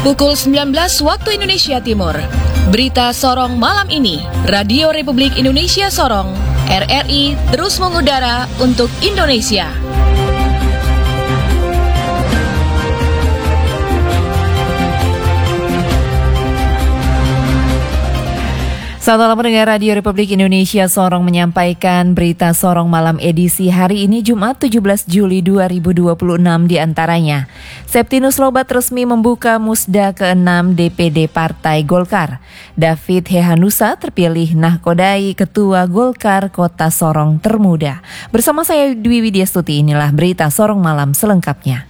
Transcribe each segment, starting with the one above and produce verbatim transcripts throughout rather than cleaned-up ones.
Pukul sembilan belas waktu Indonesia Timur. Berita Sorong malam ini. Radio Republik Indonesia Sorong, R R I terus mengudara untuk Indonesia. Selamat malam pendengar Radio Republik Indonesia Sorong menyampaikan berita Sorong malam edisi hari ini Jumat tujuh belas Juli dua ribu dua puluh enam di antaranya. Septinus Lobat resmi membuka musda keenam D P D Partai Golkar. David Hehanusa terpilih nahkodai Ketua Golkar Kota Sorong termuda. Bersama saya Dwi Widyastuti, inilah berita Sorong malam selengkapnya.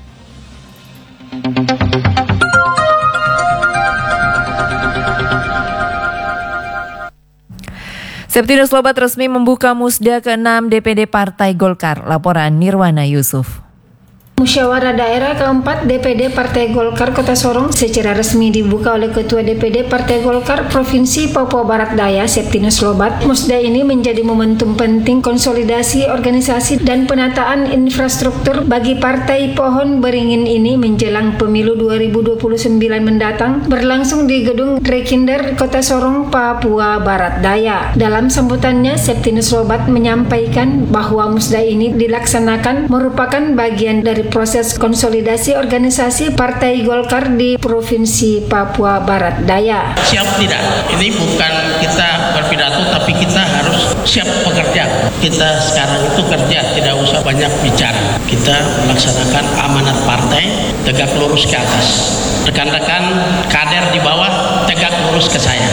Septinus Lobat resmi membuka musda keenam D P D Partai Golkar. Laporan Nirwana Yusuf. Musyawarah Daerah keempat D P D Partai Golkar Kota Sorong secara resmi dibuka oleh Ketua D P D Partai Golkar Provinsi Papua Barat Daya, Septinus Lobat. Musda ini menjadi momentum penting konsolidasi organisasi dan penataan infrastruktur bagi Partai Pohon Beringin ini menjelang pemilu dua ribu dua puluh sembilan mendatang, berlangsung di Gedung Rekinder Kota Sorong, Papua Barat Daya. Dalam sambutannya, Septinus Lobat menyampaikan bahwa musda ini dilaksanakan merupakan bagian dari proses konsolidasi organisasi Partai Golkar di Provinsi Papua Barat Daya. Siap tidak? Ini bukan kita berpidato, tapi kita harus siap bekerja. Kita sekarang itu kerja, tidak usah banyak bicara. Kita melaksanakan amanat partai, tegak lurus ke atas. Rekan-rekan kader di bawah tegak lurus ke saya.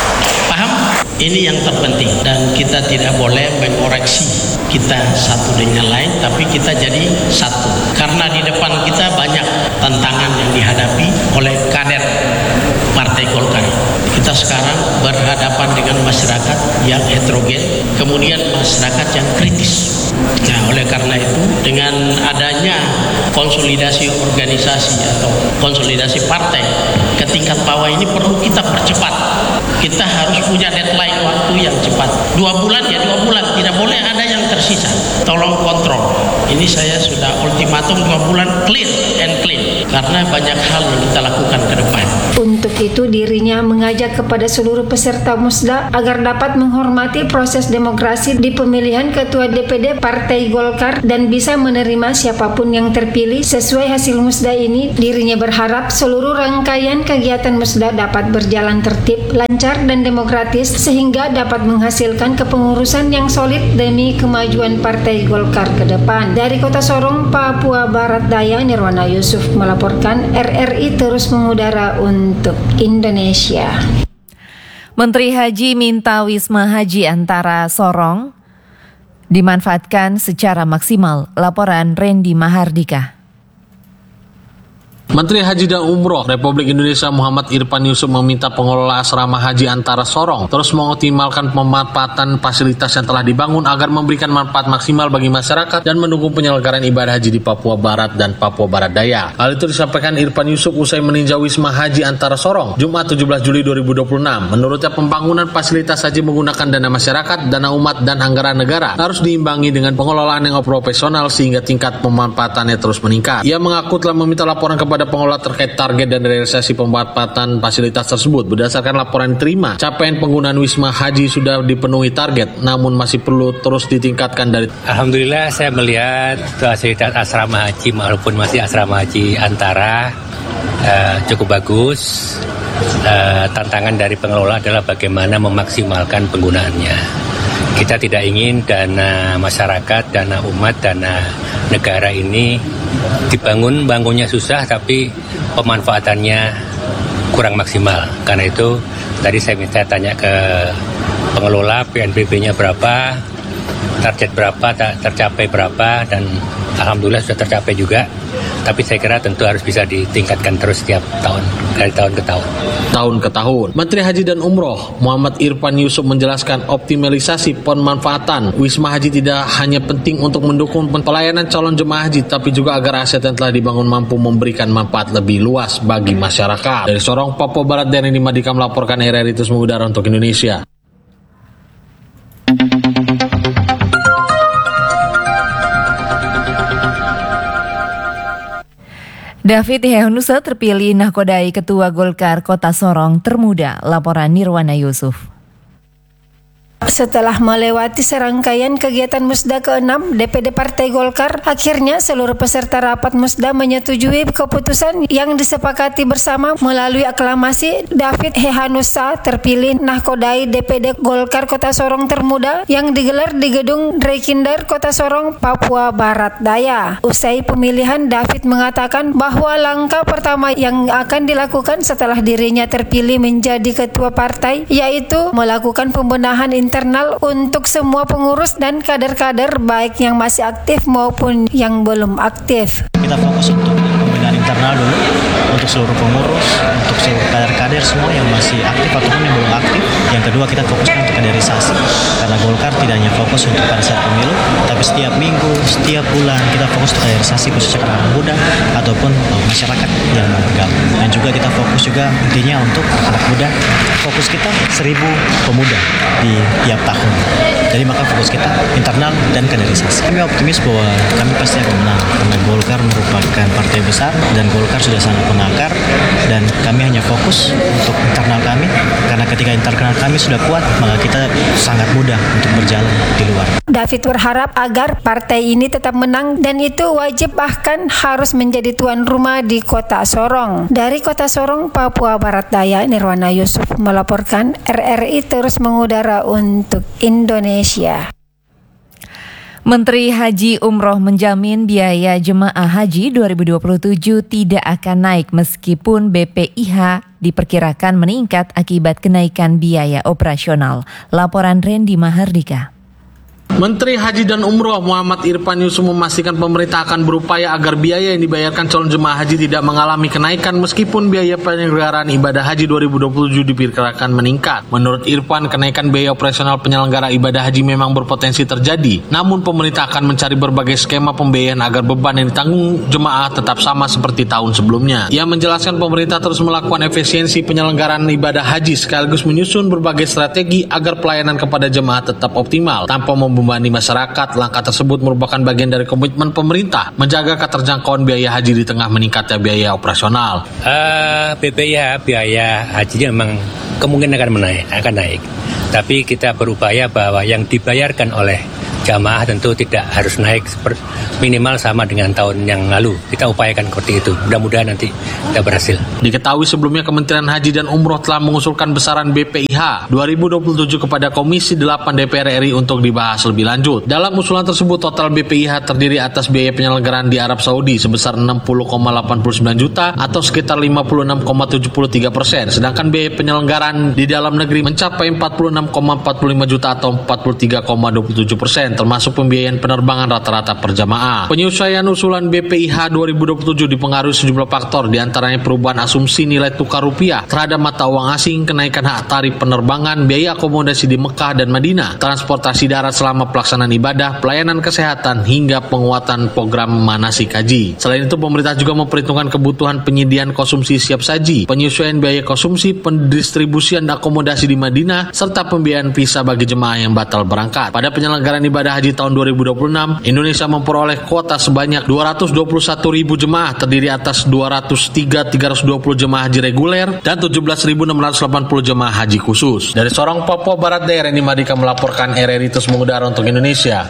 Paham? Ini yang terpenting, dan kita tidak boleh mengoreksi kita satu dengan lain, tapi kita jadi satu. Karena di depan kita banyak tantangan yang dihadapi oleh kader Partai Golkar. Kita sekarang berhadapan dengan masyarakat yang heterogen, kemudian masyarakat yang kritis. Nah, oleh karena itu, dengan adanya konsolidasi organisasi atau konsolidasi partai ke tingkat bawah ini perlu kita percepat. Kita harus punya deadline waktu yang cepat. Dua bulan ya dua bulan, tidak boleh ada yang tersisa. Tolong kontrol. Ini saya sudah ultimatum dua bulan, clear and clean. Karena banyak hal yang kita lakukan ke depan. Untuk itu dirinya mengajak kepada seluruh peserta musda agar dapat menghormati proses demokrasi di pemilihan Ketua D P D Partai Golkar dan bisa menerima siapapun yang terpilih sesuai hasil musda ini. Dirinya berharap seluruh rangkaian kegiatan musda dapat berjalan tertib, lancar dan demokratis sehingga dapat menghasilkan kepengurusan yang solid demi kemajuan Partai Golkar ke depan. Dari Kota Sorong, Papua Barat Daya, Nirwana Yusuf melaporkan. R R I terus mengudara untuk Indonesia. Menteri Haji minta Wisma Haji Antara Sorong dimanfaatkan secara maksimal. Laporan Randy Mahardika. Menteri Haji dan Umroh Republik Indonesia Muhammad Irfan Yusuf meminta pengelola asrama haji Antara Sorong terus mengoptimalkan pemanfaatan fasilitas yang telah dibangun agar memberikan manfaat maksimal bagi masyarakat dan mendukung penyelenggaraan ibadah haji di Papua Barat dan Papua Barat Daya. Hal itu disampaikan Irfan Yusuf usai meninjau Wisma Haji Antara Sorong Jumat tujuh belas Juli dua ribu dua puluh enam. Menurutnya pembangunan fasilitas haji menggunakan dana masyarakat, dana umat dan anggaran negara harus diimbangi dengan pengelolaan yang profesional sehingga tingkat pemanfaatannya terus meningkat. Ia mengaku telah meminta laporan kepada pengelola terkait target dan realisasi pemanfaatan fasilitas tersebut. Berdasarkan laporan terima, capaian penggunaan Wisma Haji sudah dipenuhi target, namun masih perlu terus ditingkatkan dari. Alhamdulillah saya melihat fasilitas asrama haji walaupun masih asrama haji Antara uh, cukup bagus. Uh, tantangan dari pengelola adalah bagaimana memaksimalkan penggunaannya. Kita tidak ingin dana masyarakat, dana umat, dana negara ini dibangun, bangunnya susah tapi pemanfaatannya kurang maksimal. Karena itu tadi saya minta tanya ke pengelola P N B B-nya berapa, target berapa, tercapai berapa, dan alhamdulillah sudah tercapai juga. Tapi saya kira tentu harus bisa ditingkatkan terus setiap tahun, dari tahun ke tahun. Tahun ke tahun. Menteri Haji dan Umroh Muhammad Irfan Yusuf menjelaskan optimalisasi pemanfaatan Wisma Haji tidak hanya penting untuk mendukung pelayanan calon jemaah haji, tapi juga agar aset yang telah dibangun mampu memberikan manfaat lebih luas bagi masyarakat. Dari Sorong, Papua Barat, dan ini Madika melaporkan. R R I terus mengudara untuk Indonesia. David Hehanusa terpilih nahkodai Ketua Golkar Kota Sorong termuda. Laporan Nirwana Yusuf. Setelah melewati serangkaian kegiatan Musda keenam D P D Partai Golkar, akhirnya seluruh peserta rapat Musda menyetujui keputusan yang disepakati bersama melalui aklamasi. David Hehanusa terpilih nahkodai D P D Golkar Kota Sorong termuda yang digelar di Gedung Rekinder Kota Sorong, Papua Barat Daya. Usai pemilihan, David mengatakan bahwa langkah pertama yang akan dilakukan setelah dirinya terpilih menjadi ketua partai yaitu melakukan pembenahan internal untuk semua pengurus dan kader-kader baik yang masih aktif maupun yang belum aktif. Kita fokus untuk pembinaan internal dulu untuk seluruh pengurus, untuk seluruh kader-kader semua yang masih aktif ataupun yang belum aktif. Yang kedua, kita fokuskan untuk kaderisasi karena Golkar tidak hanya fokus untuk pada saat pemilu, tapi setiap minggu, setiap bulan kita fokus untuk kaderisasi khususnya kepada anak muda ataupun masyarakat yang mau bergabung. Dan juga kita fokus juga intinya untuk anak muda. Fokus kita seribu pemuda di tiap tahun. Jadi maka fokus kita internal dan kaderisasi. Kami optimis bahwa kami pasti akan menang karena Golkar merupakan partai besar dan Golkar sudah sangat mengakar dan kami hanya fokus untuk internal kami karena ketika internal kami sudah kuat maka kita sangat mudah untuk berjalan di luar. David berharap agar partai ini tetap menang dan itu wajib bahkan harus menjadi tuan rumah di Kota Sorong. Dari Kota Sorong, Papua Barat Daya, Nirwana Yusuf melaporkan. R R I terus mengudara untuk Indonesia. Menteri Haji Umroh menjamin biaya jemaah haji dua ribu dua puluh tujuh tidak akan naik meskipun B P I H diperkirakan meningkat akibat kenaikan biaya operasional. Laporan Randy Mahardika. Menteri Haji dan Umroh Muhammad Irfan Yusuf memastikan pemerintah akan berupaya agar biaya yang dibayarkan calon jemaah haji tidak mengalami kenaikan meskipun biaya penyelenggaraan ibadah haji dua ribu dua puluh tujuh diperkirakan meningkat. Menurut Irfan, kenaikan biaya operasional penyelenggara ibadah haji memang berpotensi terjadi. Namun pemerintah akan mencari berbagai skema pembiayaan agar beban yang ditanggung jemaah tetap sama seperti tahun sebelumnya. Ia menjelaskan pemerintah terus melakukan efisiensi penyelenggaraan ibadah haji sekaligus menyusun berbagai strategi agar pelayanan kepada jemaah tetap optimal tanpa membebani membebani masyarakat. Langkah tersebut merupakan bagian dari komitmen pemerintah menjaga keterjangkauan biaya haji di tengah meningkatnya biaya operasional. Uh, B P I H biaya hajinya memang kemungkinan akan menaik, akan naik. Tapi kita berupaya bahwa yang dibayarkan oleh jamaah tentu tidak harus naik minimal sama dengan tahun yang lalu. Kita upayakan seperti itu. Mudah-mudahan nanti kita berhasil. Diketahui sebelumnya Kementerian Haji dan Umroh telah mengusulkan besaran B P I H dua ribu dua puluh tujuh kepada Komisi delapan D P R R I untuk dibahas lebih lanjut. Dalam usulan tersebut total B P I H terdiri atas biaya penyelenggaraan di Arab Saudi sebesar enam puluh koma delapan sembilan juta atau sekitar lima puluh enam koma tujuh tiga persen. Sedangkan biaya penyelenggaraan di dalam negeri mencapai empat puluh enam koma empat lima juta atau empat puluh tiga koma dua tujuh persen. Termasuk pembiayaan penerbangan rata-rata per jamaah. Penyesuaian usulan B P I H dua ribu dua puluh tujuh dipengaruhi sejumlah faktor, diantaranya perubahan asumsi nilai tukar rupiah terhadap mata uang asing, kenaikan hak tarif penerbangan, biaya akomodasi di Mekah dan Madinah, transportasi darat selama pelaksanaan ibadah, pelayanan kesehatan, hingga penguatan program manasik haji. Selain itu, pemerintah juga memperhitungkan kebutuhan penyediaan konsumsi siap saji, penyesuaian biaya konsumsi, pendistribusian akomodasi di Madinah, serta pembiayaan visa bagi jemaah yang batal berangkat. Pada penyelenggaraan ibadah haji tahun dua ribu dua puluh enam, Indonesia memperoleh kuota sebanyak dua ratus dua puluh satu ribu jemaah, terdiri atas dua ratus tiga ribu tiga ratus dua puluh jemaah haji reguler dan tujuh belas ribu enam ratus delapan puluh jemaah haji khusus. Dari Sorong, Papua Barat Daya, Randy Mahardika melaporkan. R R I terus mengudara untuk Indonesia.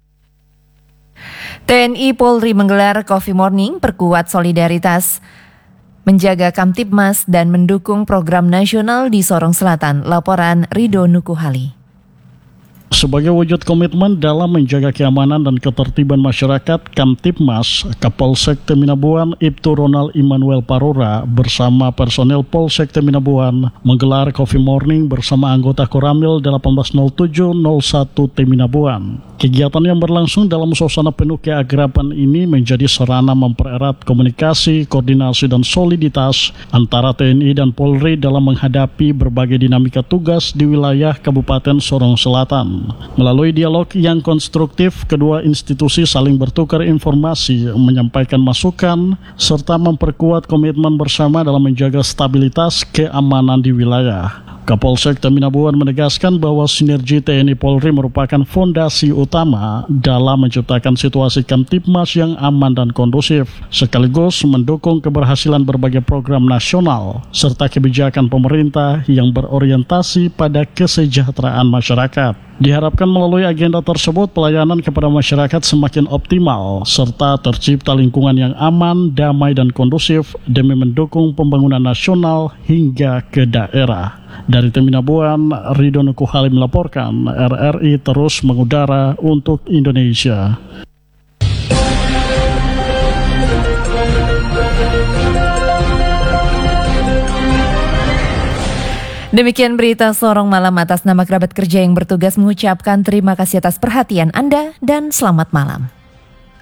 T N I Polri menggelar Coffee Morning, perkuat solidaritas, menjaga Kamtibmas dan mendukung program nasional di Sorong Selatan. Laporan Rido Nukuhali. Sebagai wujud komitmen dalam menjaga keamanan dan ketertiban masyarakat, Kamtibmas Kapolsek Teminabuan Ibtu Ronald Immanuel Parora bersama personel Polsek Teminabuan menggelar Coffee Morning bersama anggota Koramil delapan belas nol tujuh nol satu Teminabuan. Kegiatan yang berlangsung dalam suasana penuh keakraban ini menjadi sarana mempererat komunikasi, koordinasi, dan soliditas antara T N I dan Polri dalam menghadapi berbagai dinamika tugas di wilayah Kabupaten Sorong Selatan. Melalui dialog yang konstruktif, kedua institusi saling bertukar informasi, menyampaikan masukan, serta memperkuat komitmen bersama dalam menjaga stabilitas keamanan di wilayah. Kapolsek Teminabuan menegaskan bahwa sinergi T N I Polri merupakan fondasi utama dalam menciptakan situasi Kamtibmas yang aman dan kondusif, sekaligus mendukung keberhasilan berbagai program nasional serta kebijakan pemerintah yang berorientasi pada kesejahteraan masyarakat. Diharapkan melalui agenda tersebut pelayanan kepada masyarakat semakin optimal serta tercipta lingkungan yang aman, damai dan kondusif demi mendukung pembangunan nasional hingga ke daerah. Dari Teminabuan, Ridho Nuku Halim melaporkan. R R I terus mengudara untuk Indonesia. Demikian berita Sorong Malam. Atas nama kerabat kerja yang bertugas mengucapkan terima kasih atas perhatian Anda dan selamat malam.